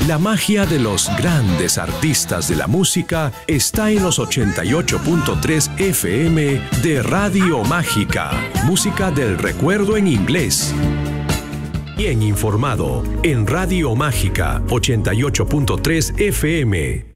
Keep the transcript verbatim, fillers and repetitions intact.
La magia de los grandes artistas de la música está en los ochenta y ocho punto tres F M de Radio Mágica. Música del recuerdo en inglés. Bien informado en Radio Mágica ochenta y ocho punto tres F M.